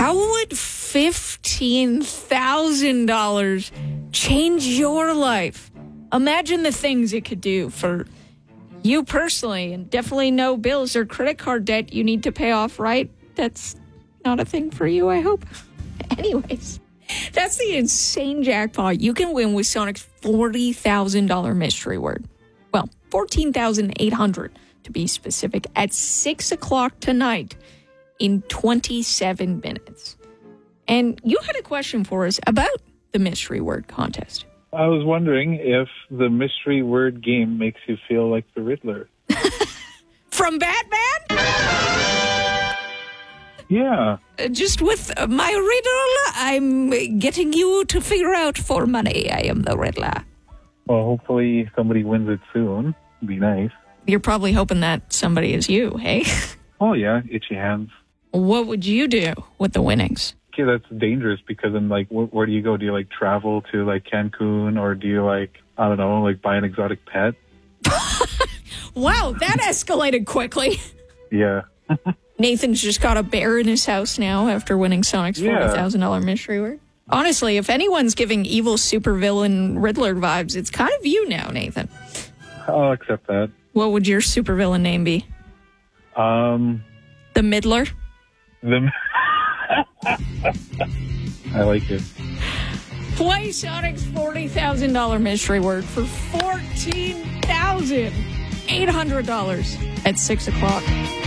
How would $15,000 change your life? Imagine the things it could do for you personally, and definitely no bills or credit card debt you need to pay off, right? That's not a thing for you, I hope. Anyways, that's the insane jackpot you can win with Sonic's $40,000 mystery word. Well, 14,800 to be specific, at 6 o'clock tonight in 27 minutes. And you had a question for us about the mystery word contest. I was wondering if the mystery word game makes you feel like the Riddler. From Batman? Yeah. Just with my riddle, I'm getting you to figure out for money. I am the Riddler. Well, hopefully somebody wins it soon. It'd be nice. You're probably hoping that somebody is you, hey? Oh, yeah. Itchy hands. What would you do with the winnings? Okay, that's dangerous because then, like, where do you go? Do you, like, travel to, like, Cancun, or do you, like, I don't know, like, buy an exotic pet? Wow, that escalated quickly. Yeah. Nathan's just got a bear in his house now after winning Sonic's $40,000 mystery word. Honestly, if anyone's giving evil supervillain Riddler vibes, it's kind of you now, Nathan. I'll accept that. What would your supervillain name be? The Middler? I like it. Play Sonic's $40,000 mystery word for $14,800 at 6 o'clock.